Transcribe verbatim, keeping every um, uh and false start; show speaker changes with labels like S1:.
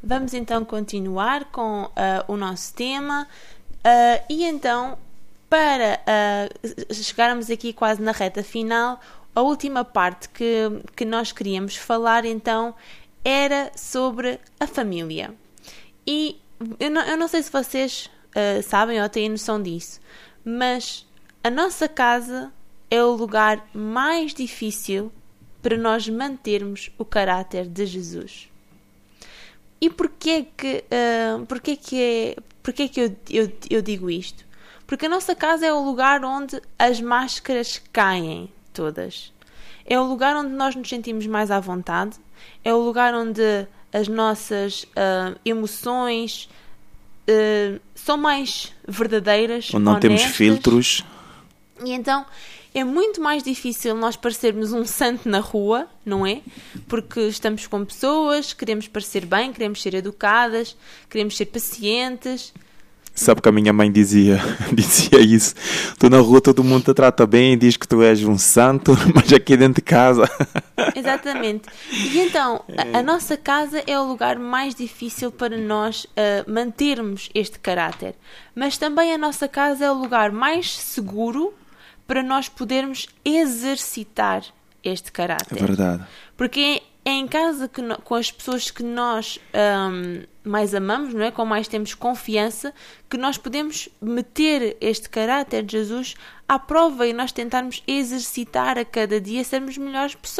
S1: Vamos então continuar com uh, o nosso tema uh, e então, para uh, chegarmos aqui quase na reta final, a última parte que, que nós queríamos falar então era sobre a família. E eu não, eu não sei se vocês uh, sabem ou têm noção disso, mas a nossa casa é o lugar mais difícil para nós mantermos o caráter de Jesus. E porquê que, uh, porquê que, é, porquê que eu, eu, eu digo isto? Porque a nossa casa é o lugar onde as máscaras caem todas. É o lugar onde nós nos sentimos mais à vontade. É o lugar onde as nossas uh, emoções uh, são mais verdadeiras,
S2: onde não
S1: honestas.
S2: Temos filtros.
S1: E então é muito mais difícil nós parecermos um santo na rua, não é? Porque estamos com pessoas, queremos parecer bem, queremos ser educadas, queremos ser pacientes.
S2: Sabe que a minha mãe dizia, dizia isso. Tu na rua todo mundo te trata bem, diz que tu és um santo, mas aqui dentro de casa...
S1: Exatamente. E então, a, a nossa casa é o lugar mais difícil para nós uh, mantermos este caráter. Mas também a nossa casa é o lugar mais seguro para nós podermos exercitar este caráter.
S2: É verdade.
S1: Porque é em casa que no, com as pessoas que nós um, mais amamos, não é? Com mais temos confiança, que nós podemos meter este caráter de Jesus à prova e nós tentarmos exercitar a cada dia sermos melhores pessoas.